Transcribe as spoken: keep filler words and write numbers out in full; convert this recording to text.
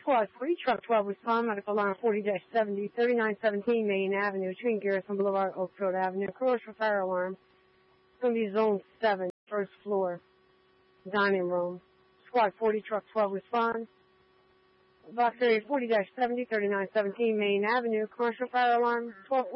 Squad three, Truck twelve, respond. Medical line forty dash seventy, thirty-nine seventeen Main Avenue, between Garrison Boulevard, Oakfield Avenue. Commercial fire alarm. It's going to be zone seven, first floor, dining room. Squad forty, Truck twelve, respond. Box area forty dash seventy, thirty-nine seventeen Main Avenue, commercial fire alarm, twelve